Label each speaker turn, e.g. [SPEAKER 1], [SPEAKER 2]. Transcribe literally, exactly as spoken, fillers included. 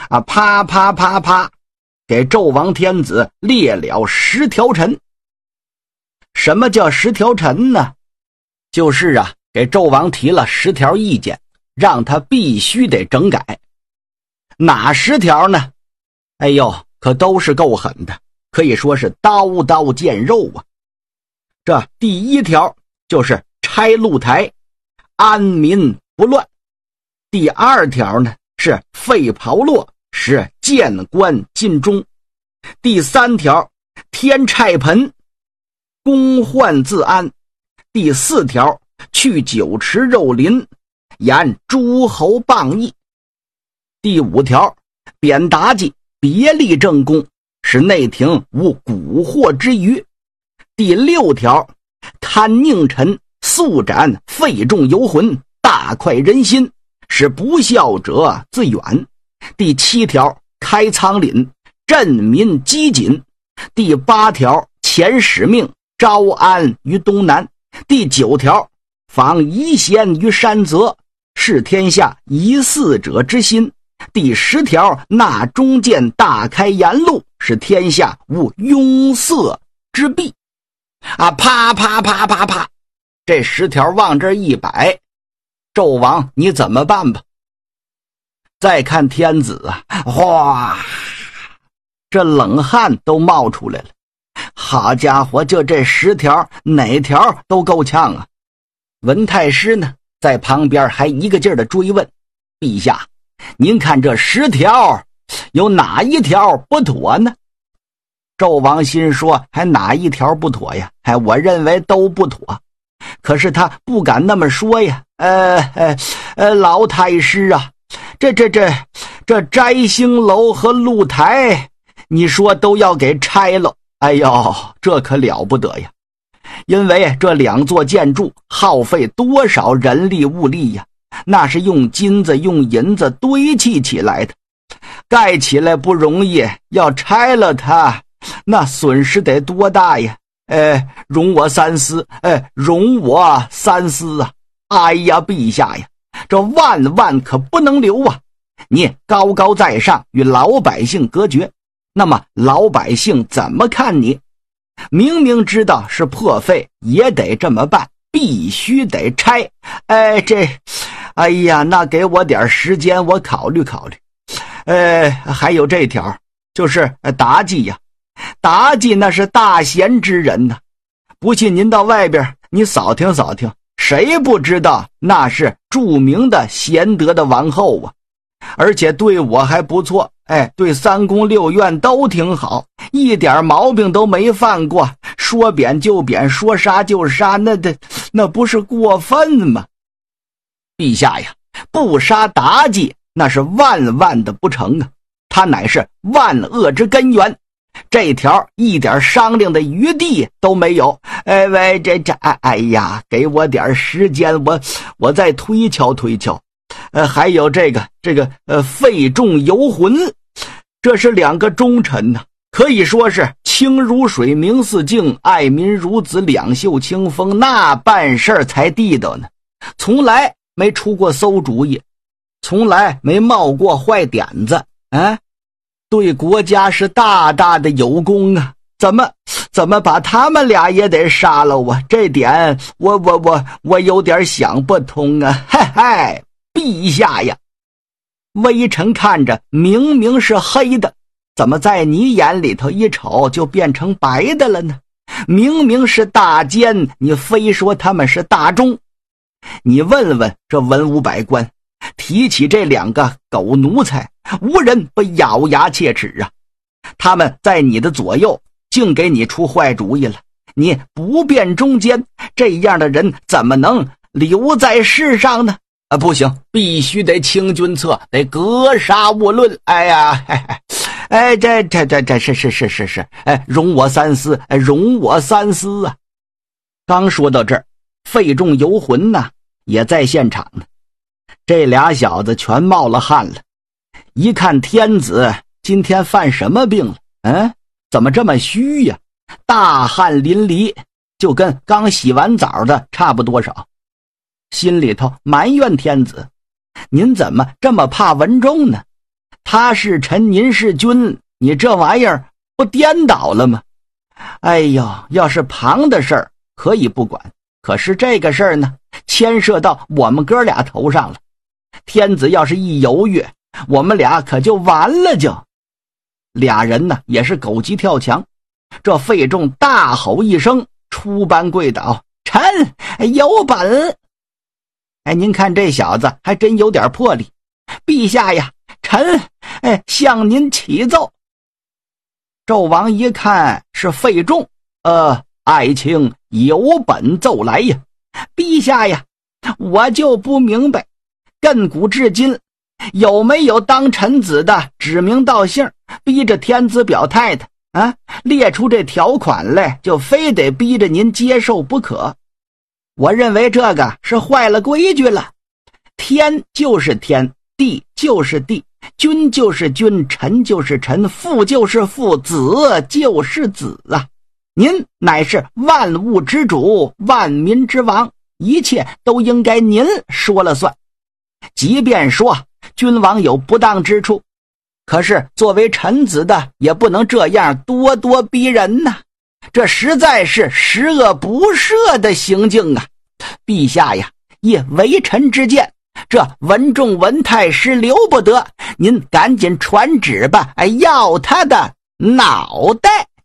[SPEAKER 1] 啊，啪啪啪啪，给纣王天子列了十条陈。什么叫十条陈呢？就是啊，给纣王提了十条意见，让他必须得整改。哪十条呢？哎呦，可都是够狠的，可以说是刀刀见肉啊。这第一条就是拆露台，安民不乱。第二条呢是废炮烙，使谏官尽忠。第三条天拆盆，公患自安。第四条去酒池肉林，严诸侯谤议。第五条贬妲己，别立正宫，使内廷无蛊惑之余。第六条堪佞臣，速斩废众游魂，大快人心，使不孝者自远。第七条开仓廪，振民饥馑。第八条遣使命，招安于东南。第九条防夷贤于山泽，视天下疑似者之心。第十条纳忠谏，大开言路，使天下无拥塞之弊。啊，啪啪啪啪啪，这十条往这一摆，纣王你怎么办吧？再看天子啊，哗，这冷汗都冒出来了。好家伙，就这十条，哪条都够呛啊！文太师呢，在旁边还一个劲儿的追问：“陛下，您看这十条，有哪一条不妥呢？”纣王心说：“还哪一条不妥呀？哎，我认为都不妥。”可是他不敢那么说呀。呃呃呃，老太师啊，这这这这摘星楼和露台，你说都要给拆了。哎呦，这可了不得呀！因为这两座建筑耗费多少人力物力呀，那是用金子用银子堆砌起来的，盖起来不容易，要拆了它，那损失得多大呀！哎，容我三思，哎，容我三思啊！哎呀，陛下呀，这万万可不能留啊！你高高在上，与老百姓隔绝，那么老百姓怎么看你？明明知道是破费，也得这么办，必须得拆。哎，这，哎呀，那给我点时间，我考虑考虑。呃，还有这条，就是妲己呀，妲己那是大贤之人呐，不信您到外边你扫听扫听，谁不知道那是著名的贤德的王后啊？而且对我还不错，哎，对三宫六院都挺好，一点毛病都没犯过，说贬就贬，说杀就杀，那这那不是过分吗？陛下呀，不杀妲己那是万万的不成啊，他乃是万恶之根源，这条一点商量的余地都没有。哎喂，这这哎哎呀，给我点时间，我我再推敲推敲。呃，还有这个这个呃，废众游魂，这是两个忠臣呢、啊，可以说是清如水，明似镜，爱民如子，两袖清风，那办事才地道呢。从来没出过馊主意，从来没冒过坏点子，啊，对国家是大大的有功啊！怎么怎么把他们俩也得杀了我？这点我我我我有点想不通啊！嗨嗨。陛下呀，微臣看着明明是黑的，怎么在你眼里头一瞅就变成白的了呢？明明是大奸，你非说他们是大忠。你问问这文武百官，提起这两个狗奴才，无人不咬牙切齿啊！他们在你的左右，竟给你出坏主意了。你不辨忠奸，这样的人怎么能留在世上呢？啊，不行，必须得清君侧，得格杀勿论。哎呀，哎哎，哎，这这这这是是是是是，哎，容我三思，哎，容我三思啊！刚说到这儿，费仲游魂呢也在现场呢，这俩小子全冒了汗了。一看天子今天犯什么病了？嗯，怎么这么虚呀？大汗淋漓，就跟刚洗完澡的差不多少。心里头埋怨天子，您怎么这么怕文仲呢？ 他是臣，您是君，你这玩意儿不颠倒了吗？哎呦，要是旁的事儿可以不管，可是这个事儿呢，牵涉到我们哥俩头上了。天子要是一犹豫，我们俩可就完了就。俩人呢也是狗急跳墙，这费仲大吼一声，出班跪倒，臣有本。哎，您看这小子还真有点魄力。陛下呀，臣哎向您启奏。纣王一看是费仲，呃，爱卿有本奏来呀。陛下呀，我就不明白，亘古至今有没有当臣子的指名道姓逼着天子表态的啊？列出这条款来，就非得逼着您接受不可。我认为这个是坏了规矩了。天就是天，地就是地，君就是君，臣就是臣，父就是父，子就是子啊！您乃是万物之主，万民之王，一切都应该您说了算。即便说君王有不当之处，可是作为臣子的也不能这样咄咄逼人呐、啊，这实在是十恶不赦的行径啊！陛下呀，以为臣之见，这文仲文太师留不得，您赶紧传旨吧，要他的脑袋。